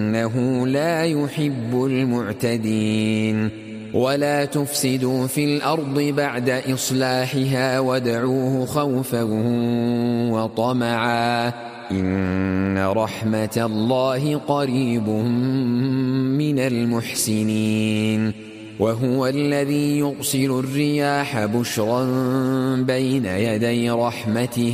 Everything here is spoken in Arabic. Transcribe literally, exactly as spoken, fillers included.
إنه لا يحب المعتدين ولا تفسدوا في الأرض بعد إصلاحها وادعوه خوفا وطمعا إن رحمة الله قريب من المحسنين وهو الذي يرسل الرياح بشرا بين يدي رحمته